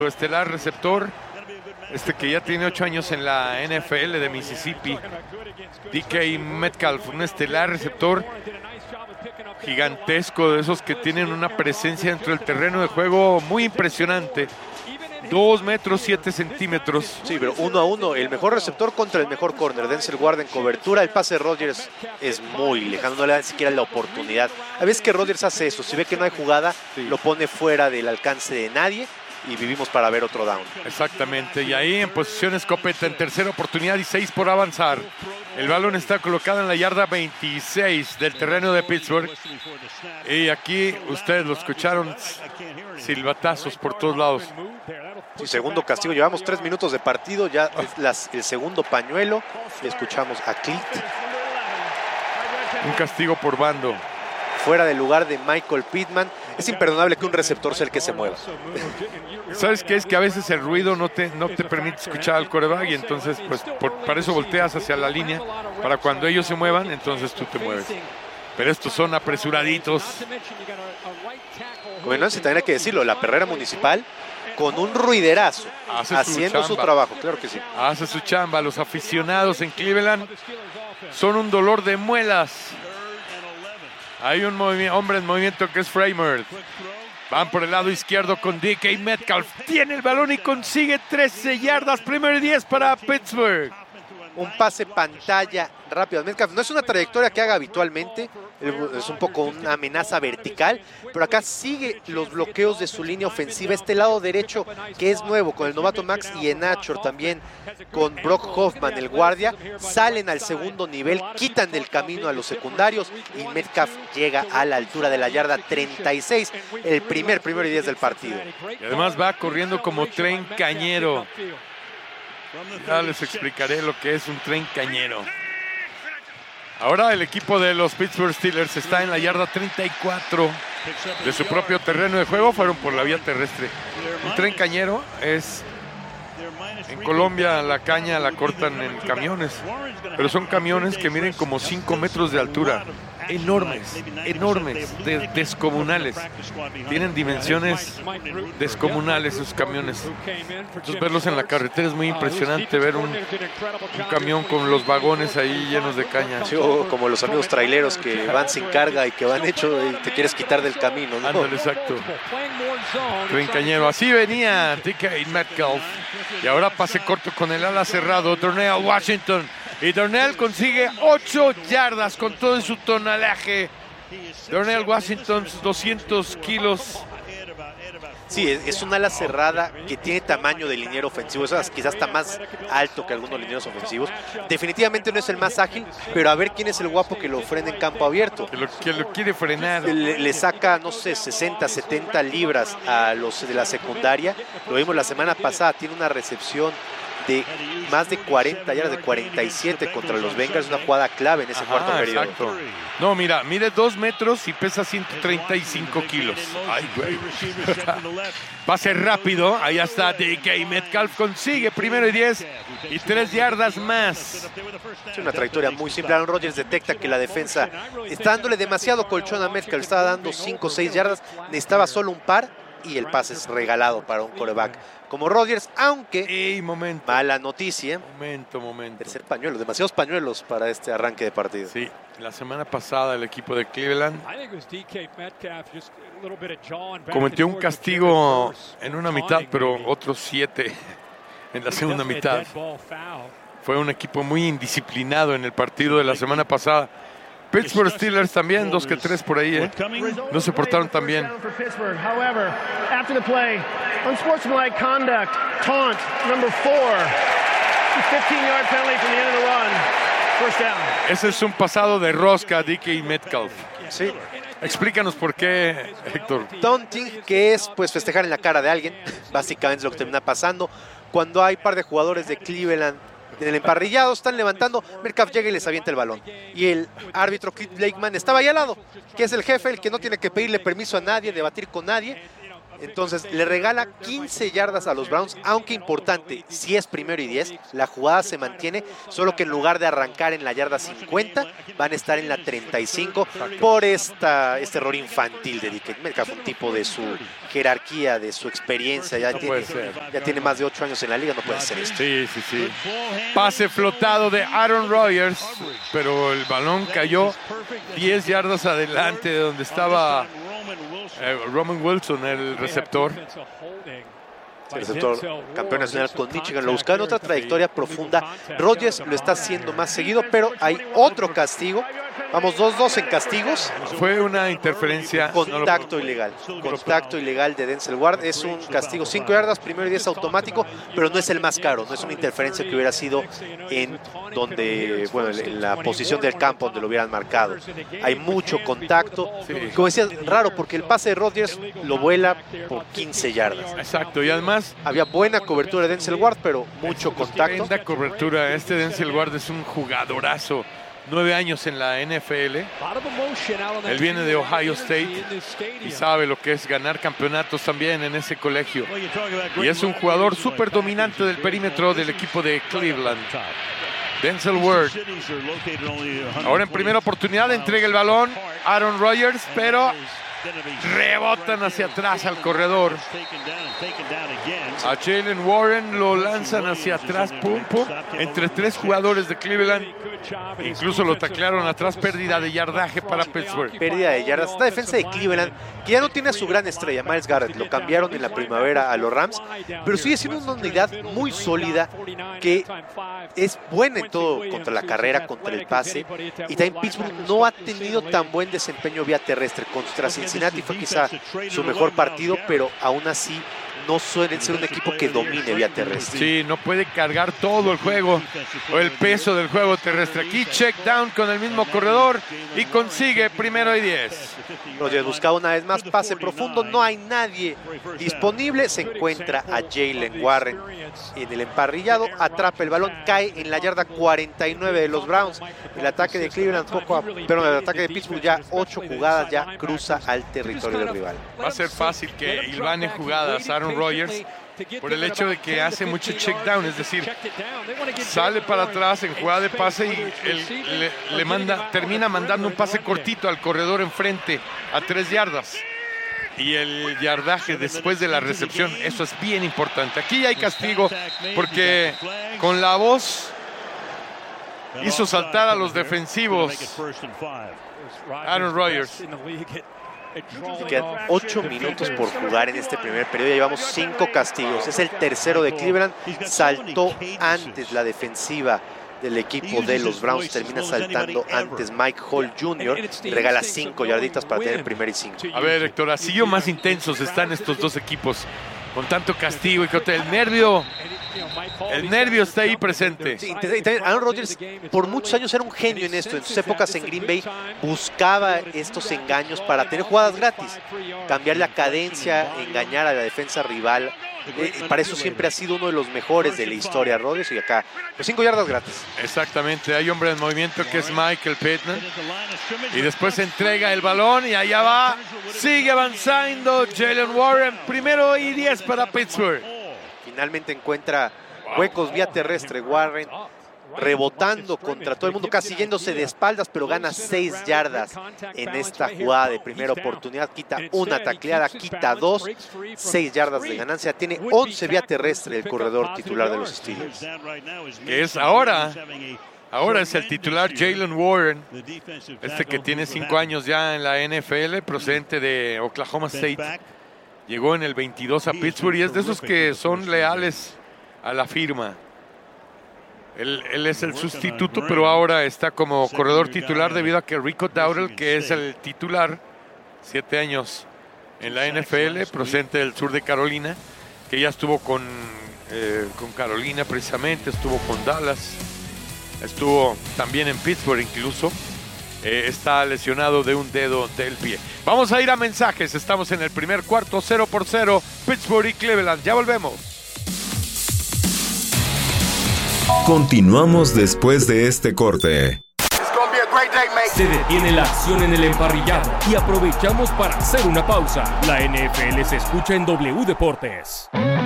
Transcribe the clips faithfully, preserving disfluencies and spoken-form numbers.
estelar receptor, este que ya tiene ocho años en la N F L de Mississippi, D K Metcalf, un estelar receptor gigantesco, de esos que tienen una presencia dentro del terreno de juego muy impresionante. Dos metros siete centímetros. Sí, pero uno a uno, el mejor receptor contra el mejor corner. Denzel Ward en cobertura, el pase de Rodgers es muy lejano, no le da ni siquiera la oportunidad. A veces que Rodgers hace eso, si ve que no hay jugada, sí, lo pone fuera del alcance de nadie y vivimos para ver otro down. Exactamente, y ahí en posición escopeta, en tercera oportunidad y seis por avanzar. El balón está colocado en la yarda veintiséis del terreno de Pittsburgh. Y aquí ustedes lo escucharon, silbatazos por todos lados. Sí, segundo castigo, llevamos tres minutos de partido, ya es las, el segundo pañuelo. Le escuchamos a Clit. Un castigo por bando. Fuera del lugar de Michael Pittman. Es imperdonable que un receptor sea el que se mueva. ¿Sabes qué? Es que a veces el ruido no te, no te permite escuchar al quarterback y entonces pues por, para eso volteas hacia la línea, para cuando ellos se muevan, entonces tú te mueves. Pero estos son apresuraditos. Bueno, si también hay que decirlo, la perrera municipal con un ruiderazo, Hace haciendo su, su trabajo, claro que sí. Hace su chamba. Los aficionados en Cleveland son un dolor de muelas. Hay un hombre en movimiento que es Framer. Van por el lado izquierdo con D K Metcalf. Tiene el balón y consigue trece yardas. Primero y diez para Pittsburgh. Un pase pantalla rápido. Metcalf no es una trayectoria que haga habitualmente, es un poco una amenaza vertical, pero acá sigue los bloqueos de su línea ofensiva. Este lado derecho que es nuevo con el novato Max y Enachor, también con Brock Hoffman, el guardia, salen al segundo nivel, quitan del camino a los secundarios y Metcalf llega a la altura de la yarda treinta y seis, el primer primero y diez del partido. Y además va corriendo como tren cañero. Ya les explicaré lo que es un tren cañero. Ahora el equipo de los Pittsburgh Steelers está en la yarda treinta y cuatro de su propio terreno de juego. Fueron por la vía terrestre. Un tren cañero es... En Colombia la caña la cortan en camiones, pero son camiones que miden como cinco metros de altura. Enormes, enormes, de, descomunales. Tienen dimensiones descomunales esos camiones. Entonces verlos en la carretera es muy impresionante, ver un, un camión con los vagones ahí llenos de caña. Sí, o como los amigos traileros que van sin carga y que van hecho y te quieres quitar del camino, ¿no? Ándale, exacto. Tren cañero. Así venía D K Metcalf. Y ahora pase corto con el ala cerrado. Darnell Washington. Y Darnell consigue ocho yardas con todo su tonelaje. Darnell Washington, doscientos kilos. Sí, es un ala cerrada que tiene tamaño de liniero ofensivo. Es quizás está más alto que algunos linieros ofensivos. Definitivamente no es el más ágil, pero a ver quién es el guapo que lo frena en campo abierto. Que lo, que lo quiere frenar. Le, le saca, no sé, sesenta, setenta libras a los de la secundaria. Lo vimos la semana pasada, tiene una recepción de más de cuarenta yardas, de cuarenta y siete contra los Bengals, una jugada clave en ese Ajá, cuarto periodo. Exacto. No, mira, mide dos metros y pesa ciento treinta y cinco kilos. Ay, güey. Pase rápido, ahí está D K Metcalf, consigue primero y diez y tres yardas más. Es una trayectoria muy simple. Aaron Rodgers detecta que la defensa está dándole demasiado colchón a Metcalf, estaba dando cinco o seis yardas, necesitaba solo un par y el pase es regalado para un quarterback como Rodgers, aunque Ey, momento. mala noticia. Momento, momento. Tercer pañuelo, demasiados pañuelos para este arranque de partido. Sí, la semana pasada el equipo de Cleveland cometió un castigo en una mitad, pero otros siete en la segunda mitad. Fue un equipo muy indisciplinado en el partido de la semana pasada. Pittsburgh Steelers también, dos que tres por ahí, ¿eh? No se portaron tan bien. Unsportsmanlike conduct, taunt, number four, fifteen yard penalty from the end of the run, first down. Ese es un pasado de rosca, D K Metcalf. Sí. Explícanos por qué, Héctor. Taunting, que es pues festejar en la cara de alguien, básicamente es lo que termina pasando. Cuando hay par de jugadores de Cleveland en el emparrillado, están levantando, Metcalf llega y les avienta el balón. Y el árbitro Cliff Blakeman estaba ahí al lado, que es el jefe, el que no tiene que pedirle permiso a nadie, debatir con nadie. Entonces le regala quince yardas a los Browns, aunque importante, si es primero y diez, la jugada se mantiene, solo que en lugar de arrancar en la yarda cincuenta, van a estar en la treinta y cinco por esta, este error infantil de D K Metcalf, un tipo de su jerarquía, de su experiencia, ya, No tiene, puede ser. ya tiene más de ocho años en la liga, no puede ser esto. Sí, sí, sí. Pase flotado de Aaron Rodgers, pero el balón cayó diez yardas adelante de donde estaba eh, Roman Wilson, el receptor. El receptor campeón nacional con Michigan, lo buscaba en otra trayectoria profunda. Rodgers lo está haciendo más seguido, pero hay otro castigo. Vamos dos dos en castigos. Fue una interferencia. Contacto ilegal. Contacto ilegal de Denzel Ward. Es un castigo cinco yardas, primero y diez automático, pero no es el más caro. No es una interferencia que hubiera sido en donde, bueno, en la posición del campo donde lo hubieran marcado. Hay mucho contacto. Sí. Como decía, raro porque el pase de Rodgers lo vuela por quince yardas. Exacto, y además Había buena cobertura de Denzel Ward, pero mucho contacto. tremenda cobertura. Este Denzel Ward es un jugadorazo. Nueve años en la N F L. Él viene de Ohio State y sabe lo que es ganar campeonatos también en ese colegio. Y es un jugador súper dominante del perímetro del equipo de Cleveland. Denzel Ward. Ahora en primera oportunidad entrega el balón Aaron Rodgers, pero rebotan hacia atrás al corredor. A Jaylen Warren lo lanzan hacia atrás, pum, pum, entre tres jugadores de Cleveland. Incluso lo taclearon atrás, pérdida de yardaje para Pittsburgh. Pérdida de yardas. Esta defensa de Cleveland, que ya no tiene a su gran estrella, Myles Garrett, lo cambiaron en la primavera a los Rams, pero sigue siendo una unidad muy sólida, que es buena en todo, contra la carrera, contra el pase, y también Pittsburgh no ha tenido tan buen desempeño vía terrestre. Contra Cincinnati fue quizá su mejor partido, pero aún así no suelen ser un equipo que domine vía terrestre. Sí, no puede cargar todo el juego o el peso del juego terrestre. Aquí check down con el mismo corredor y consigue primero y diez. Rodgers buscaba una vez más pase profundo, no hay nadie disponible, se encuentra a Jaylen Warren en el emparrillado, atrapa el balón, cae en la yarda cuarenta y nueve de los Browns. El ataque de Cleveland, poco a, pero el ataque de Pittsburgh ya ocho jugadas, ya cruza al territorio del rival. Va a ser fácil que hilvane jugadas Aaron Rodgers por el hecho de que hace mucho check down, es decir, sale para atrás en jugada de pase y él le, le manda, termina mandando un pase cortito al corredor enfrente a tres yardas. Y el yardaje después de la recepción, eso es bien importante. Aquí hay castigo porque con la voz hizo saltar a los defensivos Aaron Rodgers. Quedan ocho minutos por jugar en este primer periodo. Ya llevamos cinco castigos. Es el tercero de Cleveland. Saltó antes la defensiva del equipo de los Browns. Termina saltando antes Mike Hall junior Regala cinco yarditas para tener primer y cinco. A ver, Héctor, así o más intensos están estos dos equipos. Con tanto castigo y que el nervio, el nervio está ahí presente. Sí, y también Aaron Rodgers por muchos años era un genio en esto. En sus épocas en Green Bay buscaba estos engaños para tener jugadas gratis, cambiar la cadencia, engañar a la defensa rival. Eh, para eso siempre ha sido uno de los mejores de la historia, Rodgers. Y acá, pues cinco yardas gratis. Exactamente, hay hombre en movimiento que es Michael Pittman. Y después se entrega el balón y allá va. Sigue avanzando Jaylen Warren. Primero y diez para Pittsburgh. Finalmente encuentra huecos vía terrestre Warren, rebotando contra todo el mundo, casi yéndose de espaldas, pero gana seis yardas en esta jugada de primera oportunidad. Quita una tacleada, quita dos, seis yardas de ganancia. Tiene once vía terrestre el corredor titular de los Steelers. Que es ahora, ahora es el titular Jaylen Warren, este que tiene cinco años ya en la N F L, procedente de Oklahoma State. Llegó en el veintidós a Pittsburgh y es de esos que son leales a la firma. Él, él es el sustituto, pero ahora está como corredor titular debido a que Rico Dowdle, que es el titular, siete años en la N F L, procedente del sur de Carolina, que ya estuvo con, eh, con Carolina precisamente, estuvo con Dallas, estuvo también en Pittsburgh incluso. Eh, está lesionado de un dedo del pie. Vamos a ir a mensajes. Estamos en el primer cuarto, cero por cero, Pittsburgh y Cleveland. Ya volvemos. Continuamos después de este corte. Se detiene la acción en el emparrillado y aprovechamos para hacer una pausa. La N F L se escucha en W Deportes.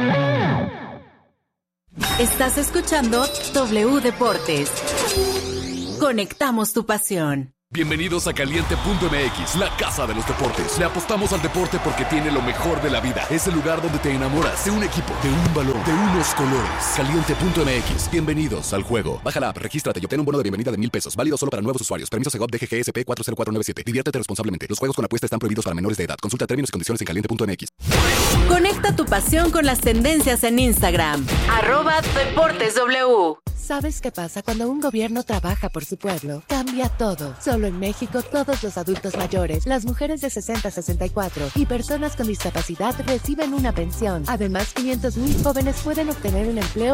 Estás escuchando W Deportes. Conectamos tu pasión. Bienvenidos a Caliente punto M X, la casa de los deportes. Le apostamos al deporte porque tiene lo mejor de la vida. Es el lugar donde te enamoras de un equipo, de un balón, de unos colores. Caliente punto M X. Bienvenidos al juego. Baja la app, regístrate y obtén un bono de bienvenida de mil pesos. Válido solo para nuevos usuarios. Permiso Segov D G G S P cuatro cero cuatro nueve siete. Diviértete responsablemente. Los juegos con apuesta están prohibidos para menores de edad. Consulta términos y condiciones en caliente punto M X. Conecta tu pasión con las tendencias en Instagram. Arroba Deportes W. ¿Sabes qué pasa cuando un gobierno trabaja por su pueblo? Cambia todo. Solo en México, todos los adultos mayores, las mujeres de sesenta a sesenta y cuatro y personas con discapacidad reciben una pensión. Además, quinientos mil jóvenes pueden obtener un empleo